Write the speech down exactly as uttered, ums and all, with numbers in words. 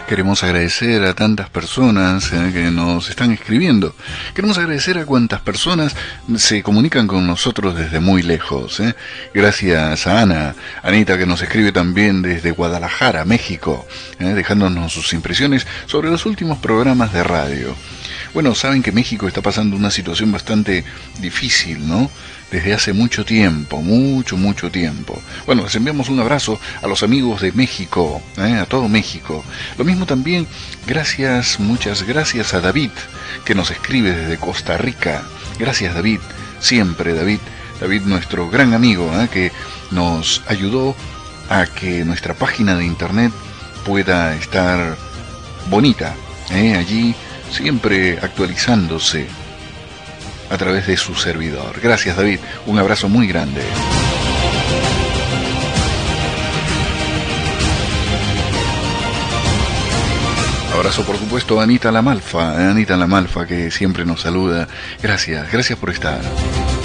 Queremos agradecer a tantas personas eh, que nos están escribiendo. Queremos agradecer a cuantas personas se comunican con nosotros desde muy lejos. Eh. Gracias a Ana, Anita, que nos escribe también desde Guadalajara, México, eh, dejándonos sus impresiones sobre los últimos programas de radio. Bueno, saben que México está pasando una situación bastante difícil, ¿no? Desde hace mucho tiempo, mucho, mucho tiempo. Bueno, les enviamos un abrazo a los amigos de México, ¿eh? A todo México. Lo mismo también, gracias, muchas gracias a David, que nos escribe desde Costa Rica. Gracias, David, siempre, David. David, nuestro gran amigo, ¿eh? Que nos ayudó a que nuestra página de internet pueda estar bonita, ¿eh? Allí siempre actualizándose a través de su servidor. Gracias, David, un abrazo muy grande. Abrazo, por supuesto, a Anita Lamalfa, a Anita Lamalfa, que siempre nos saluda. Gracias, gracias por estar.